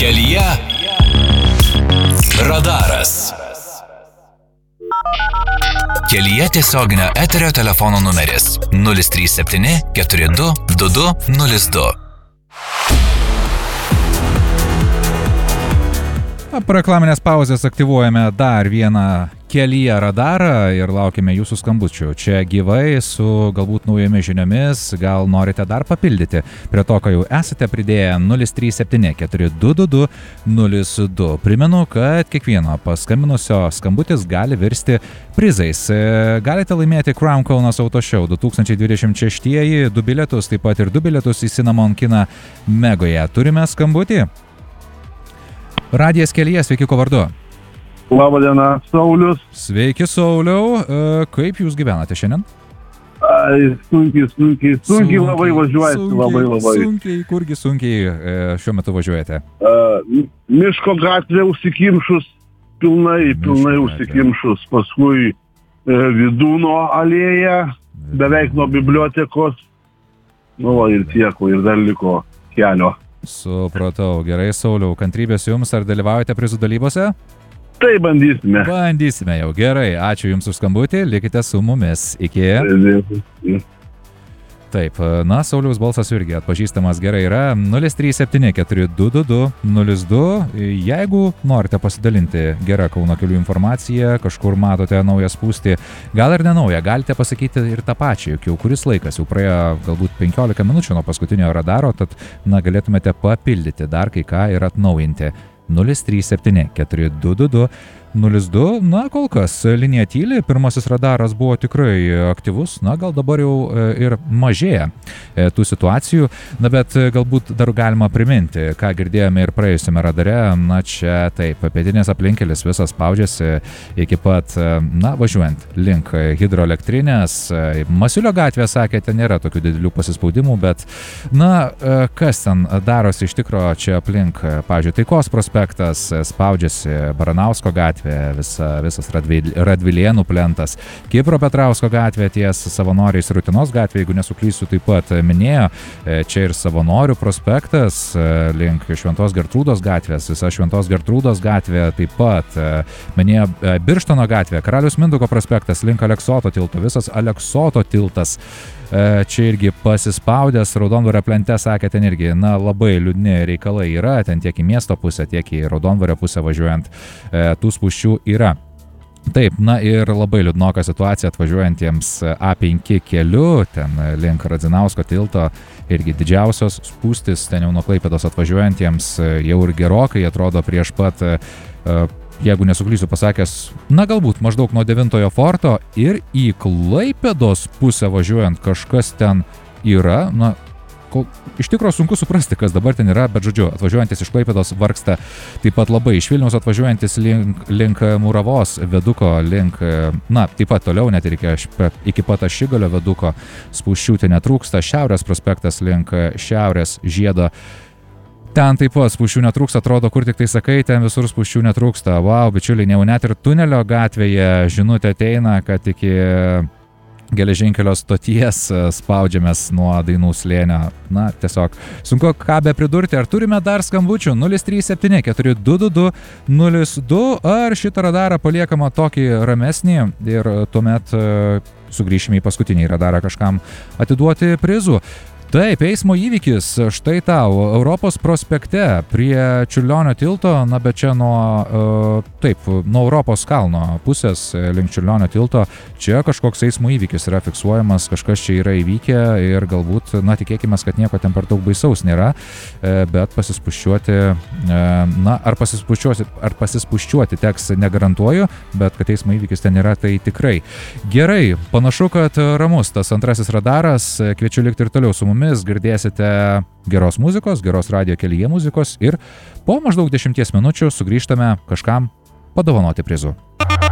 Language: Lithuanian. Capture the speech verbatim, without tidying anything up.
Kelyje radaras. Kelyje tiesioginio eterio telefono numeris nulis trys septyni keturi du du du nulis du. Po reklaminės pauzės aktyvuojame dar vieną Kelyje radarą ir laukime jūsų skambučių. Čia gyvai su galbūt naujomis žiniomis, gal norite dar papildyti prie to, ką jau esate pridėję nulis trys septyni keturi du du du nulis du. Primenu, kad kiekvieno paskambinusio skambutis gali virsti prizais. Galite laimėti Crown Kaunas Auto Show du tūkstančiai dvidešimt šeštieji, du bilietus, taip pat ir du bilietus į Cinnamon kiną Megoje. Turime skambutį. Radijas Kelyje, sveiki, ko vardu? Labą dieną, Saulius. Sveiki, Sauliau. Kaip jūs gyvenate šiandien? Ai, sunkiai, sunkiai, sunkiai labai važiuojate, sunkiai, labai, labai. Sunkiai, kurgi sunkiai šiuo metu važiuojate? Uh, miško gatvė užsikimšus, pilnai, pilnai miško užsikimšus, paskui uh, Vidūno alėja, beveik nuo bibliotekos, nu, ir tiek, ir dar liko kelio. Supratau, gerai, Sauliau, kantrybės jums, ar dalyvaujate prizų dalybose? Tai bandysime. Bandysime jau, gerai, ačiū jums už skambutį, likite su mumis, iki. Taip, na, Sauliaus balsas irgi atpažįstamas gerai yra nulis trys septyni keturi du du du nulis du. Jeigu norite pasidalinti gerą Kauno kelių informaciją, kažkur matote naują spūstį, gal ir nenaują, galite pasakyti ir tą pačią, juk jau kuris laikas, jau praėjo galbūt penkiolika minučių nuo paskutinio radaro, tad, na, galėtumėte papildyti dar kai ką ir atnaujinti. nulis trys septyni keturi du du du nulis du. Na, kol kas linija tyli, pirmasis radaras buvo tikrai aktyvus, na, gal dabar jau ir mažėja tų situacijų, na, bet galbūt dar galima priminti, ką girdėjome ir praėjusiame radare, na, čia taip, pietinės aplinkelis visas spaudžiasi iki pat, na, važiuojant link hidroelektrinės, Masiulio gatvė, sakėte, nėra tokių didelių pasispaudimų, bet, na, kas ten darosi iš tikro čia aplink, pavyzdžiui, Taikos prospektas, spaudžiasi Baranausko gatvė, Visa, visas Radvilėnų plentas, Kipro Petrausko gatvė ties Savanoriais ir Rutinos gatvė, jeigu nesuklysiu, taip pat minėjo, čia ir Savanorių prospektas link Šventos Gertrūdos gatvės, visa Šventos Gertrūdos gatvė, taip pat minėjo Birštono gatvė, Karaliaus Mindaugo prospektas link Aleksoto tilto, visas Aleksoto tiltas čia irgi pasispaudęs, Raudondvario plente, sakė, ten irgi, na, labai liūdni reikalai yra, ten tiek į miesto pusę, tiek į Raudondvario pusę važiuojant, tų spūsčių yra. Taip, na ir labai liūdnoka situacija atvažiuojantiems A penki keliu, ten link Radzinausko tilto, irgi didžiausios spūstis, ten jau nuo Klaipėdos atvažiuojantiems jau ir gerokai, atrodo prieš pat, jeigu nesuklysiu pasakęs, na galbūt maždaug nuo devintojo forto ir į Klaipėdos pusę važiuojant kažkas ten yra, na, kol, iš tikrųjų sunku suprasti, kas dabar ten yra, bet žodžiu, atvažiuojantis iš Klaipėdos vargsta taip pat labai, iš Vilniaus atvažiuojantis link, link Muravos veduko, link, na, taip pat toliau, net ir iki, iki pat Ašigalio veduko spūsčių netrūksta, Šiaurės prospektas link Šiaurės žiedo. Ten taip pat spūsčių netrūksta, atrodo, kur tik tai sakai, ten visur spūsčių netrūksta. Vau, bičiuliai, jau net ir tunelio gatvėje žinutė ateina, kad iki geležinkelio stoties spaudžiamės nuo Dainų slėnio. Na, tiesiog sunku ką be pridurti. Ar turime dar skambučių? nulis trys septyni keturi du du du nulis du. Ar šitą radarą paliekama tokį ramesnį ir tuomet sugrįšime į paskutinį radarą kažkam atiduoti prizų? Taip, eismo įvykis, štai tau, Europos prospekte prie Čiurlionio tilto, na bet čia nuo, taip, nuo Europos kalno pusės link Čiurlionio tilto, čia kažkoks eismo įvykis yra fiksuojamas, kažkas čia yra įvykę ir galbūt, na tikėkime, kad nieko ten per daug baisaus nėra, bet pasispuščiuoti, na ar pasispuščiuoti, ar pasispuščiuoti teks negarantuoju, bet kad eismo įvykis ten yra, tai tikrai. Gerai, panašu, kad ramus tas antrasis radaras, kviečiu likti ir toliau su mumis. Girdėsite geros muzikos, geros radijo Kelyje muzikos ir po maždaug dešimties minučių sugrįžtame kažkam padovanoti prizų.